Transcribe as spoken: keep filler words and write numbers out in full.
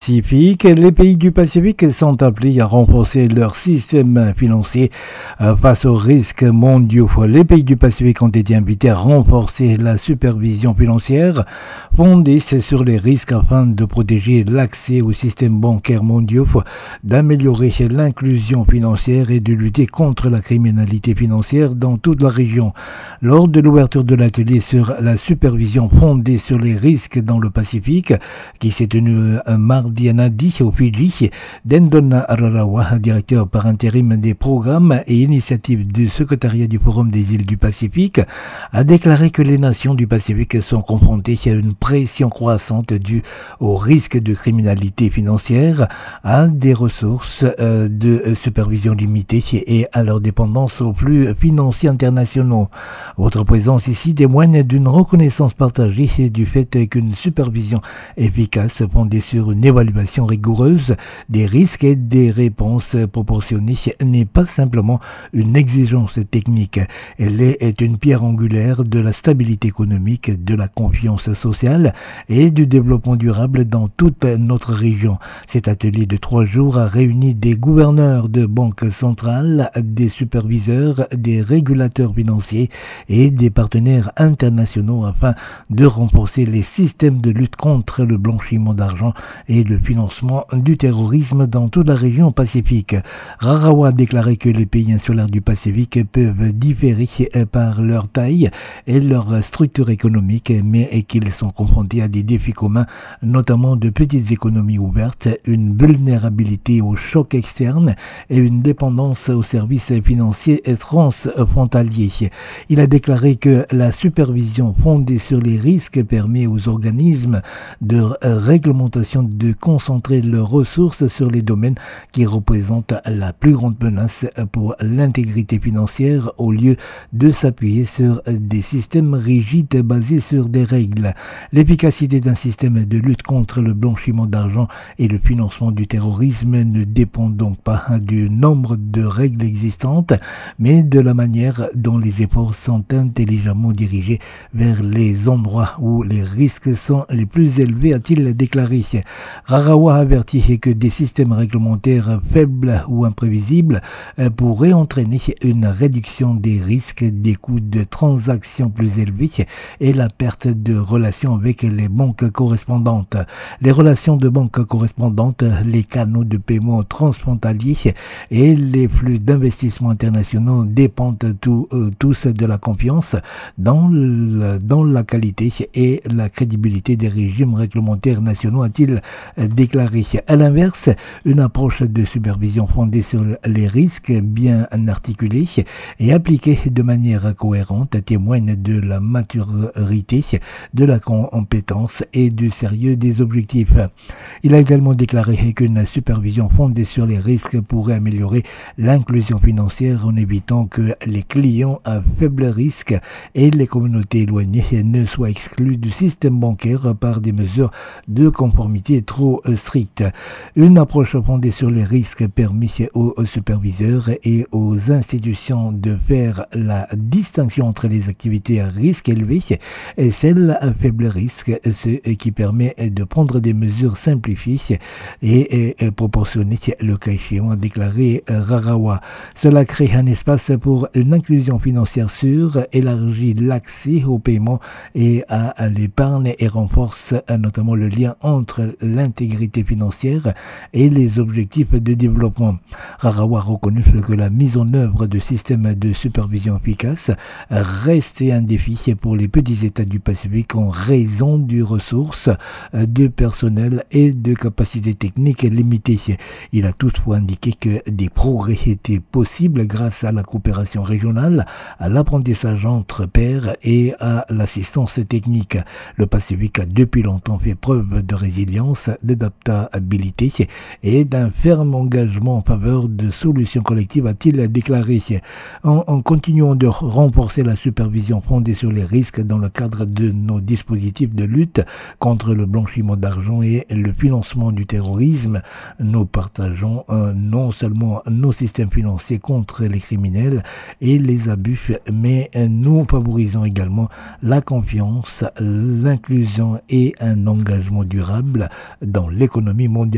Pacifique, les pays du Pacifique sont appelés à renforcer leur système financier face aux risques mondiaux. Les pays du Pacifique ont été invités à renforcer la supervision financière fondée sur les risques afin de protéger l'accès au système bancaire mondial, d'améliorer l'inclusion financière et de lutter contre la criminalité financière dans toute la région. Lors de l'ouverture de l'atelier sur la supervision fondée sur les risques dans le Pacifique, qui s'est tenu un mardi Diana Di au Fidji, Dendona Ararawa, directeur par intérim des programmes et initiatives du secrétariat du Forum des îles du Pacifique, a déclaré que les nations du Pacifique sont confrontées à une pression croissante due au risque de criminalité financière, à des ressources euh, de supervision limitées et à leur dépendance aux flux financiers internationaux. Votre présence ici témoigne d'une reconnaissance partagée du fait qu'une supervision efficace fondée sur une évaluation rigoureuse des risques et des réponses proportionnées n'est pas simplement une exigence technique. Elle est une pierre angulaire de la stabilité économique, de la confiance sociale et du développement durable dans toute notre région. Cet atelier de trois jours a réuni des gouverneurs de banques centrales, des superviseurs, des régulateurs financiers et des partenaires internationaux afin de renforcer les systèmes de lutte contre le blanchiment d'argent et le financement du terrorisme dans toute la région Pacifique. Rarawa a déclaré que les pays insulaires du Pacifique peuvent différer par leur taille et leur structure économique, mais qu'ils sont confrontés à des défis communs, notamment de petites économies ouvertes, une vulnérabilité aux chocs externes et une dépendance aux services financiers transfrontaliers. Il a déclaré que la supervision fondée sur les risques permet aux organismes de réglementation de concentrer leurs ressources sur les domaines qui représentent la plus grande menace pour l'intégrité financière au lieu de s'appuyer sur des systèmes rigides basés sur des règles. L'efficacité d'un système de lutte contre le blanchiment d'argent et le financement du terrorisme ne dépend donc pas du nombre de règles existantes, mais de la manière dont les efforts sont intelligemment dirigés vers les endroits où les risques sont les plus élevés, a-t-il déclaré. Rarawa a averti que des systèmes réglementaires faibles ou imprévisibles pourraient entraîner une réduction des risques, des coûts de transactions plus élevés et la perte de relations avec les banques correspondantes. Les relations de banques correspondantes, les canaux de paiement transfrontaliers et les flux d'investissement internationaux dépendent tout, euh, tous de la confiance dans, le, dans la qualité et la crédibilité des régimes réglementaires nationaux, a-t-il déclaré. À l'inverse, une approche de supervision fondée sur les risques bien articulée et appliquée de manière cohérente témoigne de la maturité, de la compétence et du sérieux des objectifs. Il a également déclaré qu'une supervision fondée sur les risques pourrait améliorer l'inclusion financière en évitant que les clients à faible risque et les communautés éloignées ne soient exclus du système bancaire par des mesures de conformité trop strictes. Une approche fondée sur les risques permet aux superviseurs et aux institutions de faire la distinction entre les activités à risque élevé et celles à faible risque, ce qui permet de prendre des mesures simplifiées et, et proportionnées, le cas échéant, a déclaré Rarawa. Cela crée un espace pour une inclusion financière sûre, élargit l'accès au paiement et à l'épargne et renforce notamment le lien entre l'intégrité financière et les objectifs de développement. Rarawa a reconnu que la mise en œuvre de systèmes de supervision efficaces restait un défi pour les petits États du Pacifique en raison de ressources, de personnel et de capacités techniques limitées. Il a toutefois indiqué que des progrès étaient possibles grâce à la coopération régionale, à l'apprentissage entre pairs et à l'assistance technique. Le Pacifique a depuis longtemps fait preuve de résilience, d'adaptabilité et d'un ferme engagement en faveur de solutions collectives, a-t-il déclaré. En, en continuant de renforcer la supervision fondée sur les risques dans le cadre de nos dispositifs de lutte contre le blanchiment d'argent et le financement du terrorisme, nous partageons euh, non seulement nos systèmes financiers contre les criminels et les abus, mais nous favorisons également la confiance, l'inclusion et un engagement durable dans l'économie mondiale.